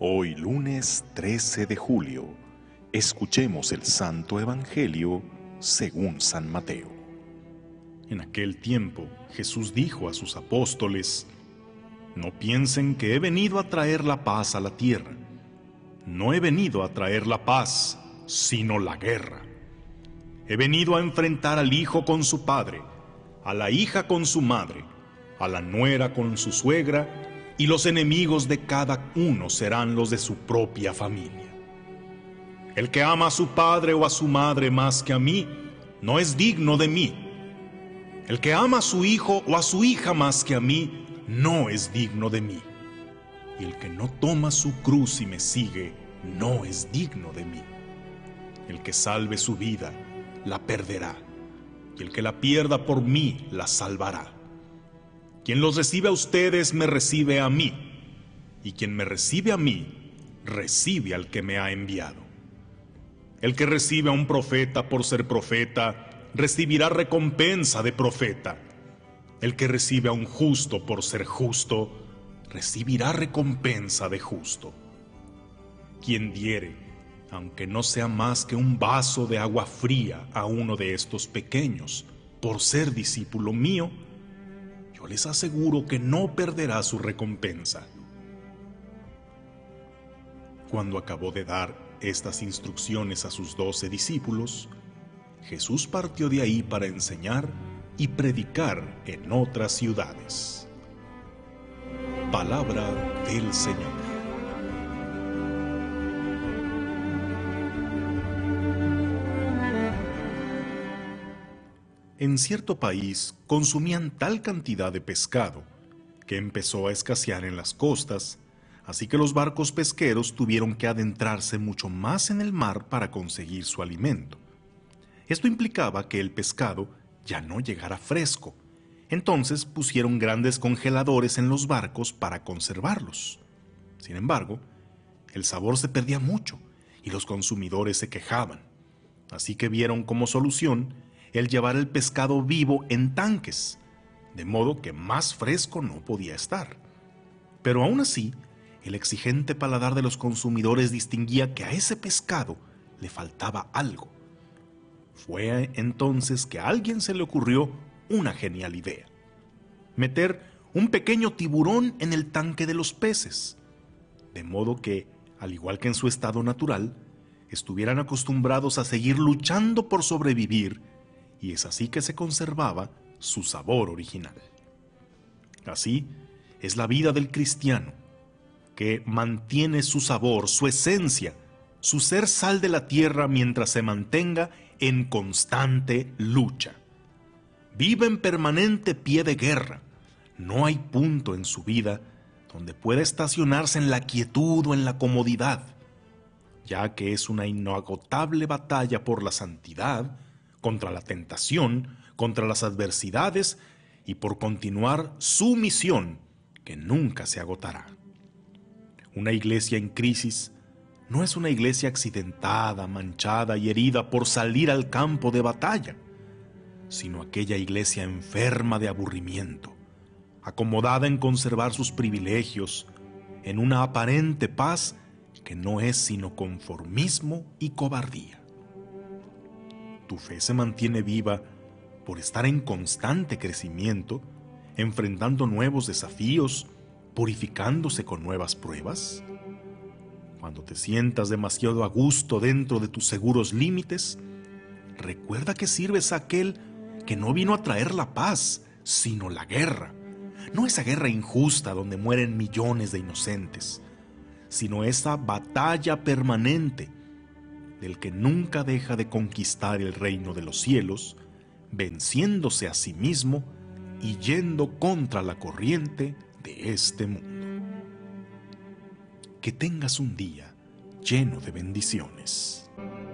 Hoy lunes 13 de julio, escuchemos el Santo Evangelio según San Mateo. En aquel tiempo Jesús dijo a sus apóstoles: No piensen que he venido a traer la paz a la tierra. No he venido a traer la paz, sino la guerra. He venido a enfrentar al hijo con su padre, a la hija con su madre, a la nuera con su suegra, y los enemigos de cada uno serán los de su propia familia. El que ama a su padre o a su madre más que a mí, no es digno de mí. El que ama a su hijo o a su hija más que a mí, no es digno de mí. Y el que no toma su cruz y me sigue, no es digno de mí. El que salve su vida, la perderá, y el que la pierda por mí, la salvará. Quien los recibe a ustedes, me recibe a mí, y quien me recibe a mí, recibe al que me ha enviado. El que recibe a un profeta por ser profeta, recibirá recompensa de profeta. El que recibe a un justo por ser justo, recibirá recompensa de justo. Quien diere, aunque no sea más que un vaso de agua fría a uno de estos pequeños, por ser discípulo mío, yo les aseguro que no perderá su recompensa. Cuando acabó de dar estas instrucciones a sus 12 discípulos, Jesús partió de ahí para enseñar y predicar en otras ciudades. Palabra del Señor. En cierto país consumían tal cantidad de pescado que empezó a escasear en las costas, así que los barcos pesqueros tuvieron que adentrarse mucho más en el mar para conseguir su alimento. Esto implicaba que el pescado ya no llegara fresco, entonces pusieron grandes congeladores en los barcos para conservarlos. Sin embargo, el sabor se perdía mucho y los consumidores se quejaban, así que vieron como solución el llevar el pescado vivo en tanques, de modo que más fresco no podía estar. Pero aún así, el exigente paladar de los consumidores distinguía que a ese pescado le faltaba algo. Fue entonces que a alguien se le ocurrió una genial idea: meter un pequeño tiburón en el tanque de los peces, de modo que, al igual que en su estado natural, estuvieran acostumbrados a seguir luchando por sobrevivir, y es así que se conservaba su sabor original. Así es la vida del cristiano, que mantiene su sabor, su esencia, su ser sal de la tierra mientras se mantenga en constante lucha. Vive en permanente pie de guerra. No hay punto en su vida donde pueda estacionarse en la quietud o en la comodidad, ya que es una inagotable batalla por la santidad, contra la tentación, contra las adversidades y por continuar su misión que nunca se agotará. Una iglesia en crisis no es una iglesia accidentada, manchada y herida por salir al campo de batalla, sino aquella iglesia enferma de aburrimiento, acomodada en conservar sus privilegios, en una aparente paz que no es sino conformismo y cobardía. Tu fe se mantiene viva por estar en constante crecimiento, enfrentando nuevos desafíos, purificándose con nuevas pruebas. Cuando te sientas demasiado a gusto dentro de tus seguros límites, recuerda que sirves a aquel que no vino a traer la paz, sino la guerra. No esa guerra injusta donde mueren millones de inocentes, sino esa batalla permanente del que nunca deja de conquistar el reino de los cielos, venciéndose a sí mismo y yendo contra la corriente de este mundo. Que tengas un día lleno de bendiciones.